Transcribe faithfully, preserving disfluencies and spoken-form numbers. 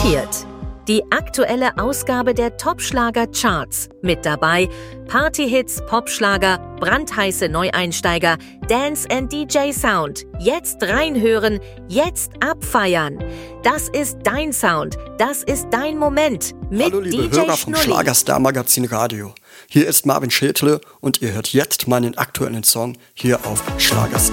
präsentiert die aktuelle Ausgabe der Top-Schlager-Charts. Mit dabei Party-Hits, Popschlager, brandheiße Neueinsteiger, Dance and D J Sound. Jetzt reinhören, jetzt abfeiern. Das ist dein Sound, das ist dein Moment. Mit Hallo liebe D J Hörer vom Schnulli. Schlagerstar Magazin Radio. Hier ist Marvin Schädle und ihr hört jetzt meinen aktuellen Song hier auf Schlagerstar.